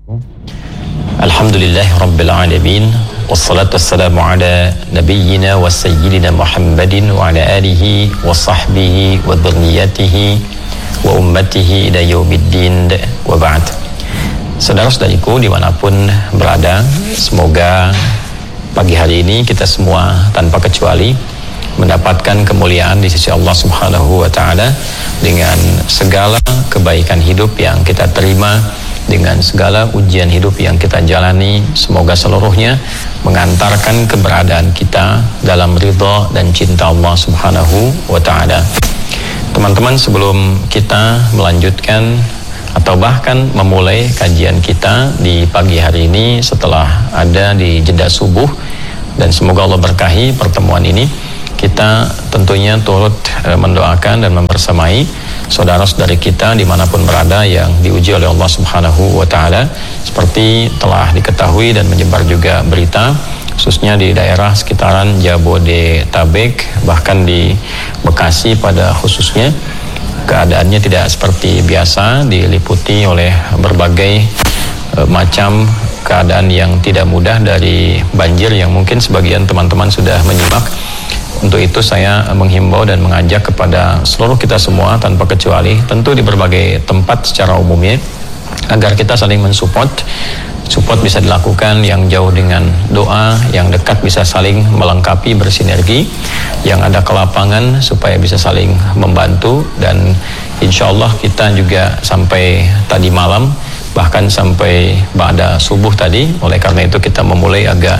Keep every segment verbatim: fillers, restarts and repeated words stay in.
Alhamdulillah Rabbil Alamin, wassalatu wassalamu ala nabiyyina wa sayyidina Muhammadin wa ala alihi wa sahbihi wa dhurriyyatihi wa ummatihi ila yaumiddin wa ba'd. Saudara-saudariku dimanapun berada, semoga pagi hari ini kita semua tanpa kecuali mendapatkan kemuliaan di sisi Allah Subhanahu wa Ta'ala dengan segala kebaikan hidup yang kita terima, dengan segala ujian hidup yang kita jalani. Semoga seluruhnya mengantarkan keberadaan kita dalam ridha dan cinta Allah Subhanahu wa Ta'ala. Teman-teman, sebelum kita melanjutkan atau bahkan memulai kajian kita di pagi hari ini setelah ada di jeda subuh, dan semoga Allah berkahi pertemuan ini, kita tentunya turut e, mendoakan dan membersamai saudara-saudari kita dimanapun berada yang diuji oleh Allah Subhanahu wa Ta'ala. Seperti telah diketahui dan menyebar juga berita, khususnya di daerah sekitaran Jabodetabek, bahkan di Bekasi pada khususnya, keadaannya tidak seperti biasa, diliputi oleh berbagai e, macam keadaan yang tidak mudah, dari banjir yang mungkin sebagian teman-teman sudah menyimak. Untuk itu saya menghimbau dan mengajak kepada seluruh kita semua tanpa kecuali, tentu di berbagai tempat secara umumnya, agar kita saling mensupport. Support bisa dilakukan yang jauh dengan doa, yang dekat bisa saling melengkapi, bersinergi, yang ada ke lapangan supaya bisa saling membantu. Dan insya Allah kita juga sampai tadi malam, bahkan sampai pada subuh tadi. Oleh karena itu kita memulai agak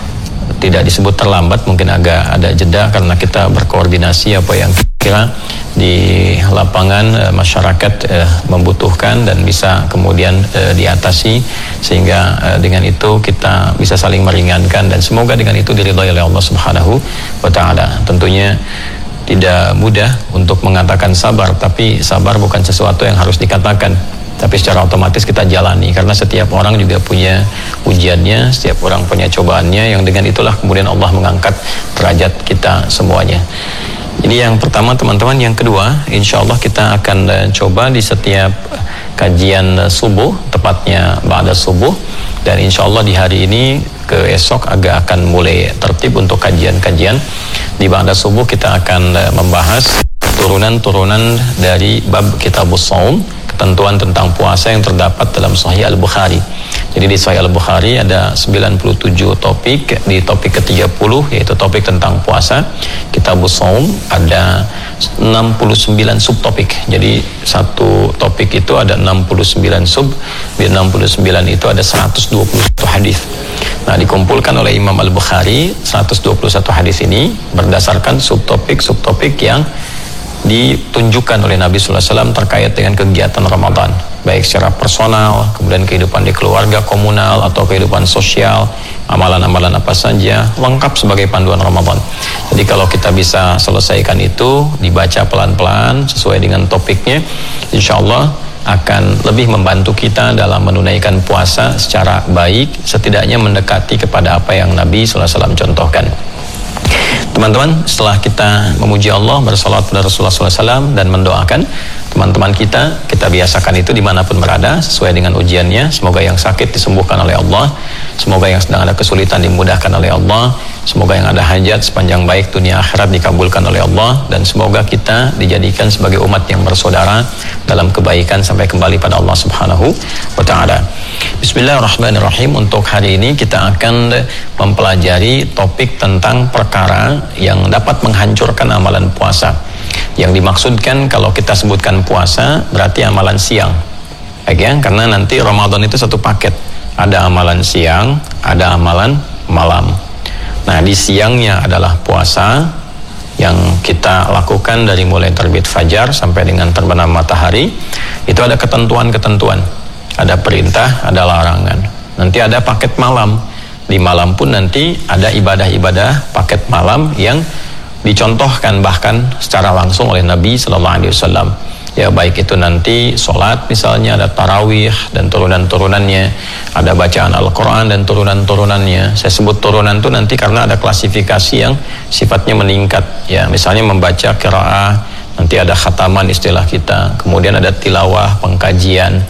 tidak disebut terlambat, mungkin agak ada jeda karena kita berkoordinasi apa yang kira di lapangan e, masyarakat e, membutuhkan dan bisa kemudian e, diatasi, sehingga e, dengan itu kita bisa saling meringankan, dan semoga dengan itu diridhai oleh Allah Subhanahu wa Ta'ala. Tentunya tidak mudah untuk mengatakan sabar, tapi sabar bukan sesuatu yang harus dikatakan, tapi secara otomatis kita jalani, karena setiap orang juga punya ujiannya, setiap orang punya cobaannya, yang dengan itulah kemudian Allah mengangkat derajat kita semuanya. Ini yang pertama teman-teman. Yang kedua, insya Allah kita akan uh, coba di setiap kajian uh, subuh, tepatnya ba'da subuh, dan insya Allah di hari ini ke esok agak akan mulai tertib untuk kajian-kajian. Di ba'da subuh kita akan uh, membahas turunan-turunan dari bab Kitabus Shaum, ketentuan tentang puasa yang terdapat dalam Sahih Al-Bukhari. Jadi di Sahih Al-Bukhari ada sembilan puluh tujuh topik. Di topik ke tiga puluh, yaitu topik tentang puasa, Kitabus Shaum, ada enam puluh sembilan subtopik. Jadi satu topik itu ada enam puluh sembilan sub. Di enam puluh sembilan itu ada seratus dua puluh satu hadis. Nah, dikumpulkan oleh Imam Al-Bukhari seratus dua puluh satu hadis ini berdasarkan subtopik-subtopik yang ditunjukkan oleh Nabi Sallallahu Alaihi Wasallam terkait dengan kegiatan Ramadan, baik secara personal, kemudian kehidupan di keluarga, komunal, atau kehidupan sosial, amalan-amalan apa saja, lengkap sebagai panduan Ramadan. Jadi kalau kita bisa selesaikan itu, dibaca pelan-pelan sesuai dengan topiknya, insya Allah akan lebih membantu kita dalam menunaikan puasa secara baik, setidaknya mendekati kepada apa yang Nabi Sallallahu Alaihi Wasallam contohkan. Teman-teman, setelah kita memuji Allah, bersalawat pada Rasulullah shallallahu alaihi wasallam, dan mendoakan teman-teman kita, kita biasakan itu dimanapun berada sesuai dengan ujiannya. Semoga yang sakit disembuhkan oleh Allah, semoga yang sedang ada kesulitan dimudahkan oleh Allah, semoga yang ada hajat sepanjang baik dunia akhirat dikabulkan oleh Allah, dan semoga kita dijadikan sebagai umat yang bersaudara dalam kebaikan sampai kembali pada Allah Subhanahu wa Ta'ala. Bismillahirrahmanirrahim. Untuk hari ini kita akan mempelajari topik tentang perkara yang dapat menghancurkan amalan puasa. Yang dimaksudkan kalau kita sebutkan puasa berarti amalan siang, baik ya, karena nanti Ramadan itu satu paket, ada amalan siang, ada amalan malam. Nah, di siangnya adalah puasa yang kita lakukan dari mulai terbit fajar sampai dengan terbenam matahari. Itu ada ketentuan-ketentuan, ada perintah, ada larangan. Nanti ada paket malam. Di malam pun nanti ada ibadah-ibadah paket malam yang dicontohkan bahkan secara langsung oleh Nabi Sallallahu Alaihi Wasallam. Ya, baik itu nanti sholat misalnya, ada tarawih dan turunan-turunannya, ada bacaan Al-Quran dan turunan-turunannya. Saya sebut turunan itu nanti karena ada klasifikasi yang sifatnya meningkat. Ya, misalnya membaca qiraah, nanti ada khataman istilah kita, kemudian ada tilawah, pengkajian,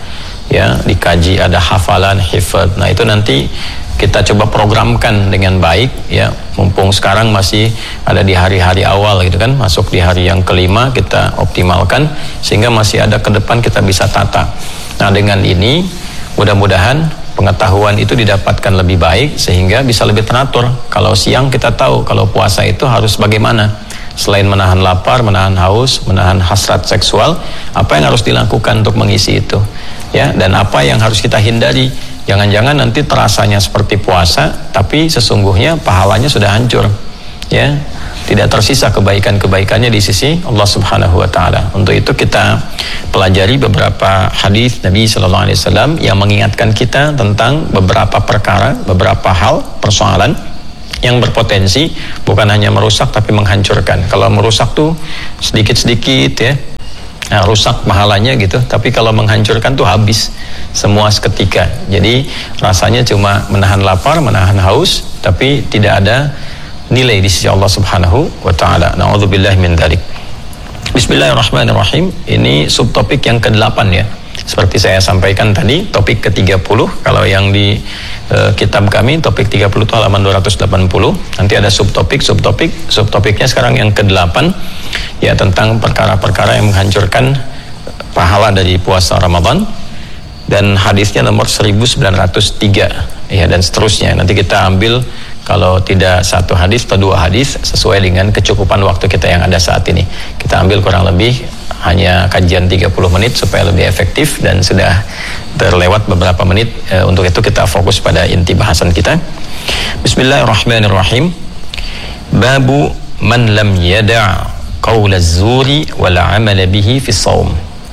ya, dikaji, ada hafalan, hifad. Nah, itu nanti kita coba programkan dengan baik, ya, mumpung sekarang masih ada di hari-hari awal gitu kan, masuk di hari yang kelima, kita optimalkan sehingga masih ada ke depan kita bisa tata. Nah, dengan ini mudah-mudahan pengetahuan itu didapatkan lebih baik sehingga bisa lebih teratur. Kalau siang kita tahu kalau puasa itu harus bagaimana, selain menahan lapar, menahan haus, menahan hasrat seksual, apa yang harus dilakukan untuk mengisi itu, ya, dan apa yang harus kita hindari. Jangan-jangan nanti terasanya seperti puasa, tapi sesungguhnya pahalanya sudah hancur, ya, tidak tersisa kebaikan-kebaikannya di sisi Allah Subhanahu wa taala. Untuk itu kita pelajari beberapa hadis Nabi sallallahu alaihi wasallam yang mengingatkan kita tentang beberapa perkara, beberapa hal, persoalan yang berpotensi bukan hanya merusak tapi menghancurkan. Kalau merusak tuh sedikit-sedikit, ya, nah, rusak pahalanya gitu, tapi kalau menghancurkan tuh habis semua seketika. Jadi rasanya cuma menahan lapar, menahan haus, tapi tidak ada nilai di sisi Allah Subhanahu wa taala. Na'udzubillahi min dzalik. Bismillahirrahmanirrahim. Ini subtopik yang kedelapan, ya. Seperti saya sampaikan tadi, topik ke tiga puluh. Kalau yang di uh, kitab kami topik tiga puluh itu halaman dua ratus delapan puluh. Nanti ada subtopik, subtopik, subtopiknya sekarang yang kedelapan, ya, tentang perkara-perkara yang menghancurkan pahala dari puasa Ramadan, dan hadisnya nomor seribu sembilan ratus tiga, ya, dan seterusnya. Nanti kita ambil kalau tidak satu hadis atau dua hadis sesuai dengan kecukupan waktu kita yang ada saat ini. Kita ambil kurang lebih hanya kajian tiga puluh menit supaya lebih efektif, dan sudah terlewat beberapa menit. E, untuk itu kita fokus pada inti bahasan kita. Bismillahirrahmanirrahim. Babu man lam yada' qaula az-zuri wal 'amala bihi fi shaum.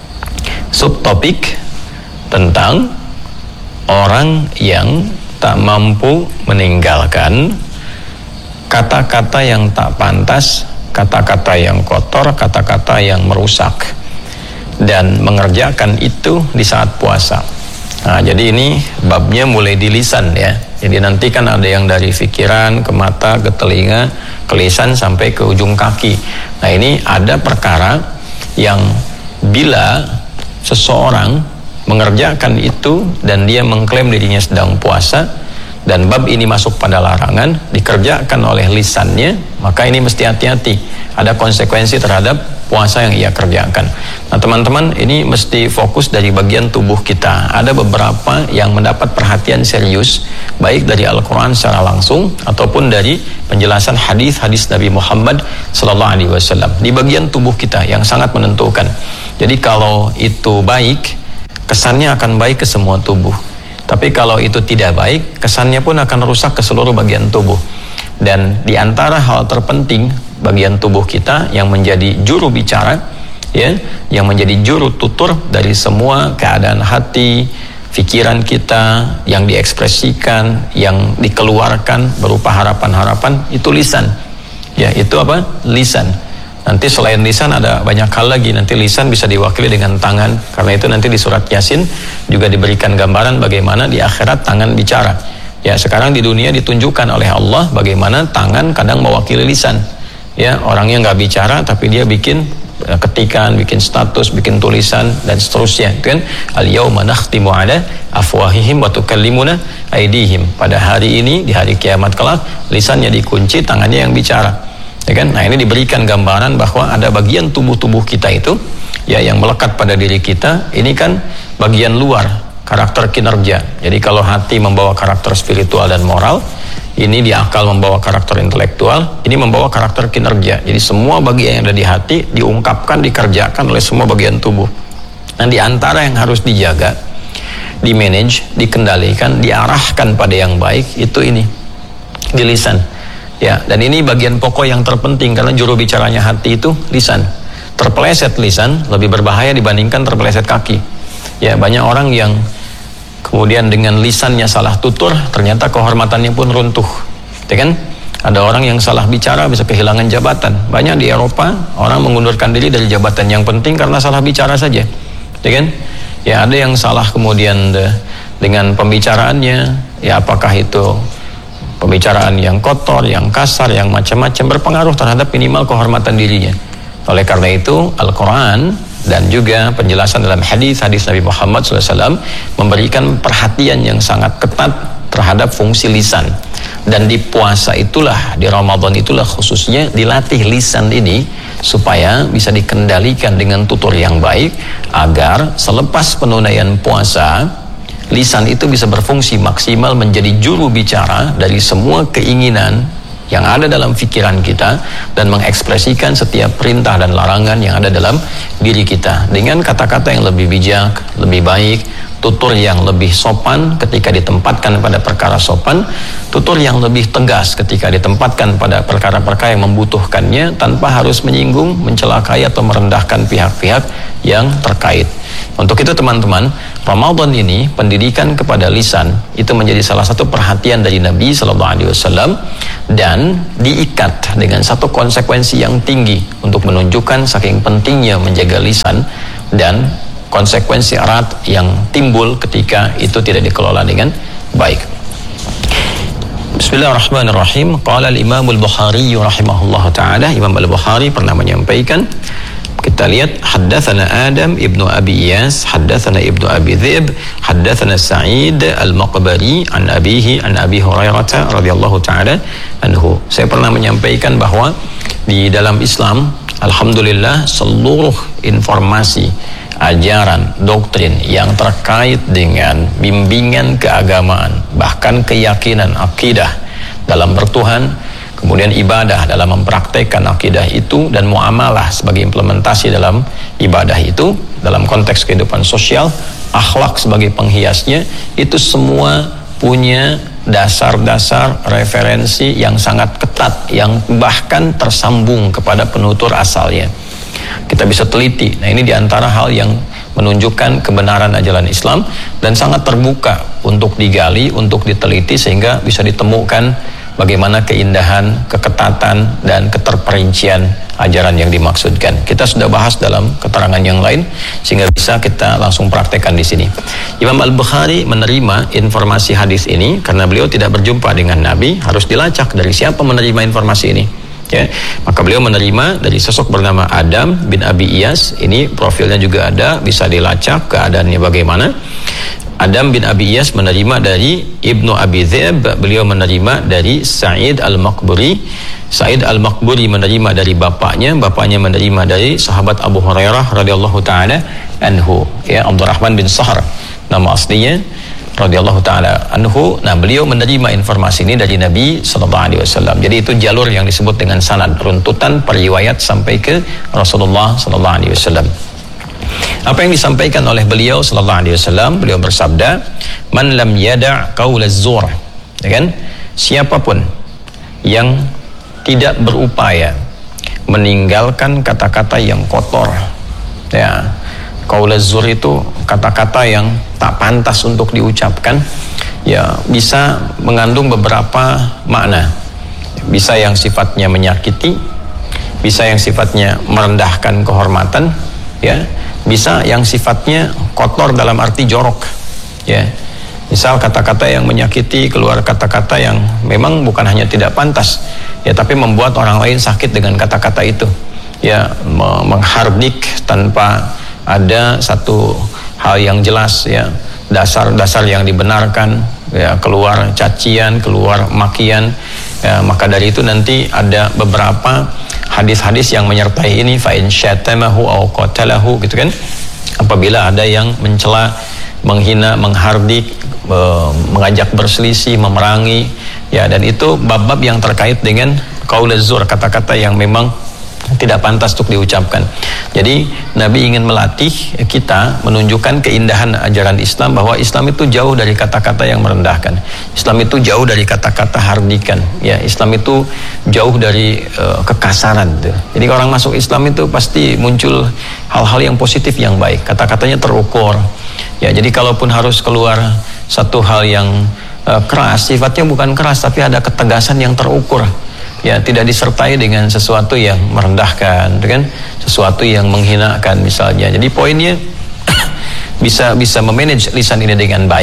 Subtopik tentang orang yang tak mampu meninggalkan kata-kata yang tak pantas, kata-kata yang kotor, kata-kata yang merusak, dan mengerjakan itu di saat puasa. Nah, jadi ini babnya mulai di lisan, ya. Jadi nanti kan ada yang dari pikiran ke mata, ke telinga, ke lisan sampai ke ujung kaki. Nah, ini ada perkara yang bila seseorang mengerjakan itu dan dia mengklaim dirinya sedang puasa, dan bab ini masuk pada larangan, dikerjakan oleh lisannya, maka ini mesti hati-hati, ada konsekuensi terhadap puasa yang ia kerjakan. Nah, teman-teman, ini mesti fokus dari bagian tubuh kita. Ada beberapa yang mendapat perhatian serius, baik dari Al-Quran secara langsung ataupun dari penjelasan hadis-hadis Nabi Muhammad sallallahu alaihi wasallam di bagian tubuh kita yang sangat menentukan. Jadi kalau itu baik, kesannya akan baik ke semua tubuh. Tapi kalau itu tidak baik, kesannya pun akan rusak ke seluruh bagian tubuh. Dan di antara hal terpenting bagian tubuh kita yang menjadi juru bicara, ya, yang menjadi juru tutur dari semua keadaan hati, pikiran kita yang diekspresikan, yang dikeluarkan berupa harapan-harapan, itu lisan. Ya, itu apa? Lisan. Nanti selain lisan ada banyak hal lagi. Nanti lisan bisa diwakili dengan tangan. Karena itu nanti di surat Yasin juga diberikan gambaran bagaimana di akhirat tangan bicara. Ya, sekarang di dunia ditunjukkan oleh Allah bagaimana tangan kadang mewakili lisan. Ya, orangnya nggak bicara tapi dia bikin ketikan, bikin status, bikin tulisan dan seterusnya. Kan? Al-yauma nakhtimu ala afwahihim wa tukallimuna aydihim. Pada hari ini, di hari kiamat kelak, lisannya dikunci, tangannya yang bicara. Ya kan? Nah, ini diberikan gambaran bahwa ada bagian tubuh-tubuh kita itu, ya, yang melekat pada diri kita. Ini kan bagian luar, karakter kinerja. Jadi kalau hati membawa karakter spiritual dan moral, ini di akal membawa karakter intelektual, ini membawa karakter kinerja. Jadi semua bagian yang ada di hati diungkapkan, dikerjakan oleh semua bagian tubuh. Dan di antara yang harus dijaga, dimanage, dikendalikan, diarahkan pada yang baik, itu ini, di lisan. Ya, dan ini bagian pokok yang terpenting karena juru bicaranya hati itu lisan. Terpeleset lisan lebih berbahaya dibandingkan terpeleset kaki. Ya, banyak orang yang kemudian dengan lisannya salah tutur, ternyata kehormatannya pun runtuh. Ya kan? Ada orang yang salah bicara bisa kehilangan jabatan. Banyak di Eropa orang mengundurkan diri dari jabatan yang penting karena salah bicara saja. Ya kan? Ya, ada yang salah kemudian de, dengan pembicaraannya, ya apakah itu pembicaraan yang kotor, yang kasar, yang macam-macam, berpengaruh terhadap minimal kehormatan dirinya. Oleh karena itu Al-Quran dan juga penjelasan dalam hadis-hadis Nabi Muhammad shallallahu alaihi wasallam memberikan perhatian yang sangat ketat terhadap fungsi lisan. Dan di puasa itulah, di Ramadan itulah khususnya dilatih lisan ini supaya bisa dikendalikan dengan tutur yang baik, agar selepas penunaian puasa lisan itu bisa berfungsi maksimal menjadi juru bicara dari semua keinginan yang ada dalam pikiran kita dan mengekspresikan setiap perintah dan larangan yang ada dalam diri kita dengan kata-kata yang lebih bijak, lebih baik, tutur yang lebih sopan ketika ditempatkan pada perkara sopan, tutur yang lebih tegas ketika ditempatkan pada perkara-perkara yang membutuhkannya tanpa harus menyinggung, mencelakai atau merendahkan pihak-pihak yang terkait. Untuk itu teman-teman, Ramadan ini pendidikan kepada lisan itu menjadi salah satu perhatian dari Nabi Sallallahu Alaihi Wasallam dan diikat dengan satu konsekuensi yang tinggi untuk menunjukkan saking pentingnya menjaga lisan dan konsekuensi erat yang timbul ketika itu tidak dikelola dengan baik. Bismillahirrahmanirrahim. Qala al-Imam al-Bukhari rahimahullah ta'ala, Imam al-Bukhari pernah menyampaikan, kita lihat, haddatsana Adam ibnu Abi Iyas, haddatsana ibnu Abi Dzib, haddatsana Sa'id al-Maqbari an abihi an Abi Hurairah radhiyallahu ta'ala anhu. Saya pernah menyampaikan bahwa di dalam Islam, alhamdulillah, seluruh informasi, ajaran, doktrin yang terkait dengan bimbingan keagamaan, bahkan keyakinan akidah dalam bertuhan, kemudian ibadah dalam mempraktekkan akidah itu, dan muamalah sebagai implementasi dalam ibadah itu, dalam konteks kehidupan sosial, akhlak sebagai penghiasnya, itu semua punya dasar-dasar referensi yang sangat ketat, yang bahkan tersambung kepada penutur asalnya. Kita bisa teliti. Nah, ini diantara hal yang menunjukkan kebenaran ajaran Islam dan sangat terbuka untuk digali, untuk diteliti, sehingga bisa ditemukan bagaimana keindahan, keketatan, dan keterperincian ajaran yang dimaksudkan. Kita sudah bahas dalam keterangan yang lain, sehingga bisa kita langsung praktekkan di sini. Imam Al-Bukhari menerima informasi hadis ini karena beliau tidak berjumpa dengan Nabi, harus dilacak dari siapa menerima informasi ini. Ya, maka beliau menerima dari sosok bernama Adam bin Abi Iyas. Ini profilnya juga ada, bisa dilacak keadaannya bagaimana. Adam bin Abi Iyas menerima dari Ibnu Abi Dzib, beliau menerima dari Sa'id al-Maqburi. Sa'id al-Maqburi menerima dari bapaknya, bapaknya menerima dari sahabat Abu Hurairah radhiyallahu taala anhu, ya, Abdurrahman bin Sahr nama aslinya radhiyallahu taala anhu. Nah, beliau menerima informasi ini dari Nabi sallallahu alaihi wasallam. Jadi itu jalur yang disebut dengan sanad, runtutan periwayat sampai ke Rasulullah sallallahu alaihi wasallam. Apa yang disampaikan oleh beliau sallallahu alaihi wasallam? Beliau bersabda, "Man lam yada' qaulaz zur." Ya kan? Siapapun yang tidak berupaya meninggalkan kata-kata yang kotor. Ya. Qaulaz zur itu kata-kata yang tak pantas untuk diucapkan. Ya, bisa mengandung beberapa makna. Bisa yang sifatnya menyakiti, bisa yang sifatnya merendahkan kehormatan, ya. Bisa yang sifatnya kotor dalam arti jorok, ya. Misal kata-kata yang menyakiti, keluar kata-kata yang memang bukan hanya tidak pantas, ya, tapi membuat orang lain sakit dengan kata-kata itu, ya, menghardik tanpa ada satu hal yang jelas, ya, dasar-dasar yang dibenarkan, ya, keluar cacian, keluar makian, ya, maka dari itu nanti ada beberapa hadis-hadis yang menyertai ini, fa in syatamahu aw qatalahu, gitu kan. Apabila ada yang mencela, menghina, menghardik, e, mengajak berselisih, memerangi, ya, dan itu bab-bab yang terkait dengan qaulaz zur, kata-kata yang memang tidak pantas untuk diucapkan. Jadi Nabi ingin melatih kita, menunjukkan keindahan ajaran Islam, bahwa Islam itu jauh dari kata-kata yang merendahkan. Islam itu jauh dari kata-kata hardikan, ya. Islam itu jauh dari uh, kekasaran. Tuh. Jadi orang masuk Islam itu pasti muncul hal-hal yang positif, yang baik. Kata-katanya terukur. Ya, jadi kalaupun harus keluar satu hal yang uh, keras, sifatnya bukan keras, tapi ada ketegasan yang terukur. Ya, tidak disertai dengan sesuatu yang merendahkan, kan? Sesuatu yang menghinakan misalnya. Jadi poinnya bisa bisa memanage lisan ini dengan baik,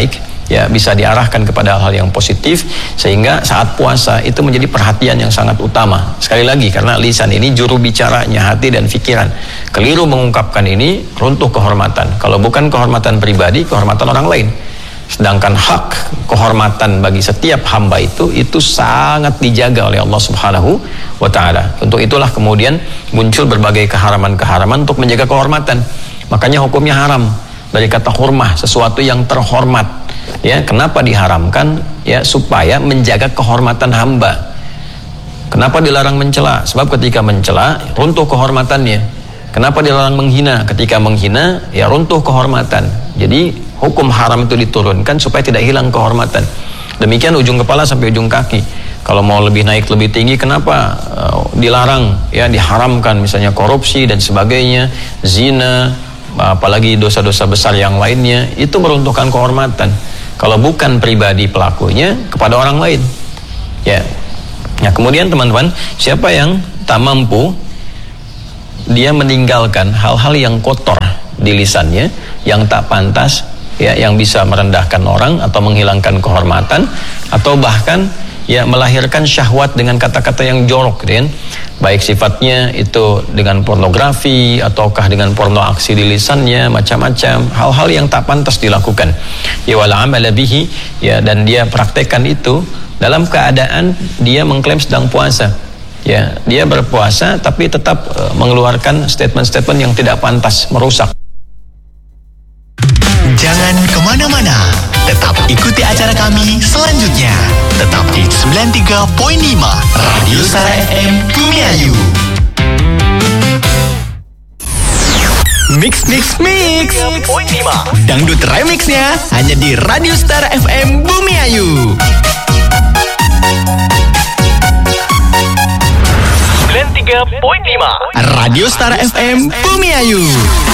ya bisa diarahkan kepada hal-hal yang positif, sehingga saat puasa itu menjadi perhatian yang sangat utama. Sekali lagi, karena lisan ini juru bicaranya hati dan pikiran. Keliru mengungkapkan ini, runtuh kehormatan. Kalau bukan kehormatan pribadi, kehormatan orang lain. Sedangkan hak kehormatan bagi setiap hamba itu itu sangat dijaga oleh Allah Subhanahu wa taala. Untuk itulah kemudian muncul berbagai keharaman-keharaman untuk menjaga kehormatan. Makanya hukumnya haram. Dari kata hurmah, sesuatu yang terhormat. Ya, kenapa diharamkan? Ya, supaya menjaga kehormatan hamba. Kenapa dilarang mencela? Sebab ketika mencela runtuh kehormatannya. Kenapa dilarang menghina? Ketika menghina, ya runtuh kehormatan. Jadi hukum haram itu diturunkan supaya tidak hilang kehormatan. Demikian ujung kepala sampai ujung kaki. Kalau mau lebih naik lebih tinggi, kenapa uh, dilarang? Ya, diharamkan misalnya korupsi dan sebagainya, zina, apalagi dosa-dosa besar yang lainnya, itu meruntuhkan kehormatan. Kalau bukan pribadi pelakunya, kepada orang lain. Ya. Nah, kemudian teman-teman, siapa yang tak mampu, dia meninggalkan hal-hal yang kotor di lisannya, yang tak pantas, ya, yang bisa merendahkan orang atau menghilangkan kehormatan, atau bahkan ya melahirkan syahwat dengan kata-kata yang jorok, gitu kan? Baik sifatnya itu dengan pornografi ataukah dengan porno aksi di lisannya, macam-macam hal-hal yang tak pantas dilakukan. Ya wala amala bihi, ya, dan dia praktekkan itu dalam keadaan dia mengklaim sedang puasa. Ya, dia berpuasa tapi tetap uh, mengeluarkan statement-statement yang tidak pantas, merusak. Jangan kemana-mana, tetap ikuti acara kami selanjutnya. Tetap di sembilan puluh tiga koma lima Radio Star F M Bumiayu. Mix, mix, mix Dangdut remixnya hanya di Radio Star F M Bumiayu. sembilan puluh tiga koma lima Radio Star F M Bumiayu.